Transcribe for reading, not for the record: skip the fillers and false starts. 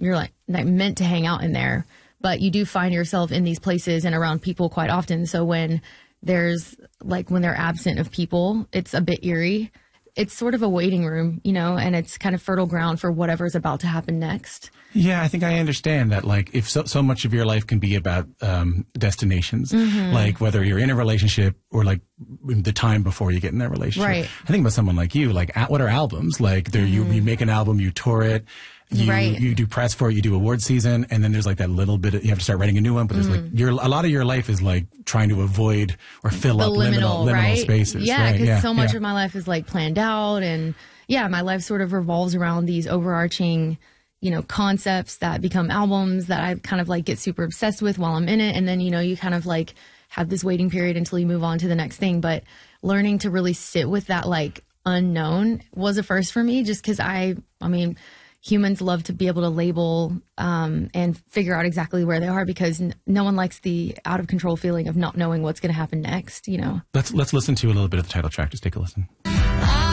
you're like meant to hang out in there, but you do find yourself in these places and around people quite often. So when when they're absent of people, it's a bit eerie. It's sort of a waiting room, and it's kind of fertile ground for whatever's about to happen next. Yeah, I think I understand that. Like, if so much of your life can be about destinations, like whether you're in a relationship or like the time before you get in that relationship. Right. I think about someone like you. Like, what are albums? Like, you make an album, you tour it. You do press for it, you do award season, and then there's like that little bit you have to start writing a new one, but there's like a lot of your life is like trying to avoid or fill up liminal spaces. Yeah, because so much of my life is like planned out, and my life sort of revolves around these overarching, concepts that become albums that I kind of like get super obsessed with while I'm in it, and then you kind of like have this waiting period until you move on to the next thing. But learning to really sit with that like unknown was a first for me, just because I mean, humans love to be able to label and figure out exactly where they are, because no one likes the out of control feeling of not knowing what's going to happen next, Let's listen to a little bit of the title track. Just take a listen.